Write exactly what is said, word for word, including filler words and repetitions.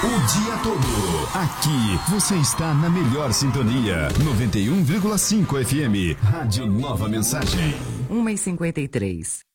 O dia todo. Aqui você está na melhor sintonia. noventa e um vírgula cinco F M. Rádio Nova Mensagem. uma e cinquenta e três.